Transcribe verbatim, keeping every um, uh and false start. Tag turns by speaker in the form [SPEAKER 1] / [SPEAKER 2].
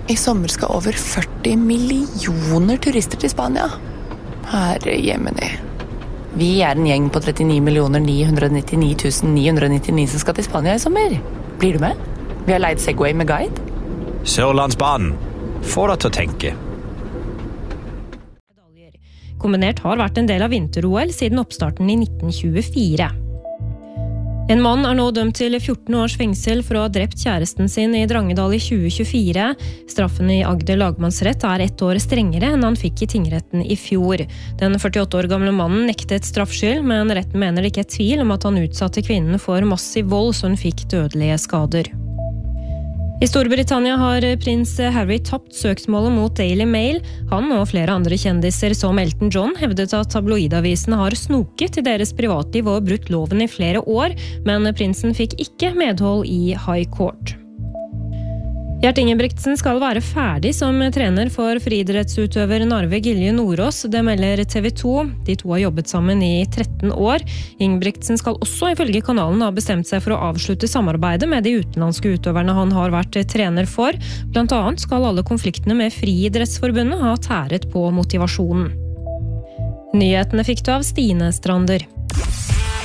[SPEAKER 1] I sommer skal over førti millioner turister til Spania. Herre jemini. Vi er en gjeng på trettini millioner ni hundre nittini tusen ni hundre nittini som skal til Spania i sommer. Blir du med? Vi har leid Segway med guide.
[SPEAKER 2] Sørlandsbanen. Få deg til å tenke.
[SPEAKER 3] Kombinert har vært en del av vinter-O L siden oppstarten i nitten tjuefire. En mann er nå dømt til fjorten års fengsel for å ha drept kjæresten sin i Drangedal i tjue tjuefire. Straffen i Agder lagmannsrett er ett år strengere enn han fikk i tingretten i fjor. Den førtiåtte år gamle mannen nektet straffskyld, men retten mener det ikke er tvil om at han utsatte kvinnen for massiv vold, så hun fikk dødelige skader. I Storbritannia har prins Harry tapt søksmålet mot Daily Mail. Han og flere andre kjendiser som Elton John hevdet at tabloidavisene har snoket i deres privatliv og brutt loven i flere år, men prinsen fikk ikke medhold i High Court. Gjert Ingebrigtsen skal være ferdig som trener for friidrettsutøver Narve Gilje Nordås, det melder T V to. De to har jobbet sammen i tretten år. Ingebrigtsen skal også ifølge kanalen ha bestemt seg for å avslutte samarbeidet med de utenlandske utøverne han har vært trener for. Blant annet skal alle konfliktene med Friidrettsforbundet ha tæret på motivasjonen. Nyhetene fikk du av Stine Strander.